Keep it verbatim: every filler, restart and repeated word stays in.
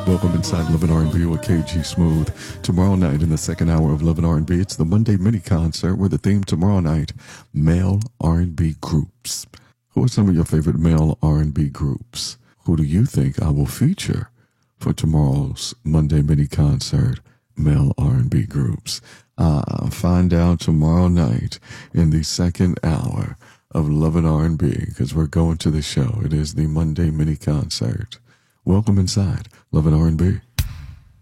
Welcome inside Love and R and B with K G Smooth. Tomorrow night in the second hour of Love and R and B, it's the Monday mini concert with the theme tomorrow night, male R and B groups. Who are some of your favorite male R and B groups? Who do you think I will feature for tomorrow's Monday mini concert, male R and B groups? Uh, find out tomorrow night in the second hour of Love and R and B, because we're going to the show. It is the Monday mini concert. Welcome inside Love and R and B.